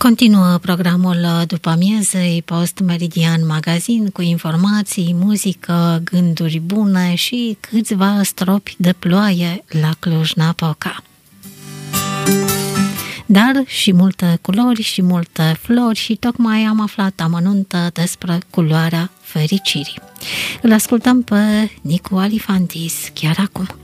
Continuă programul după amiezei Post-Meridian Magazin cu informații, muzică, gânduri bune și câțiva stropi de ploaie la Cluj-Napoca. Dar și multe culori și multe flori și tocmai am aflat amănuntă despre culoarea fericirii. Îl ascultăm pe Nicu Alifantis chiar acum.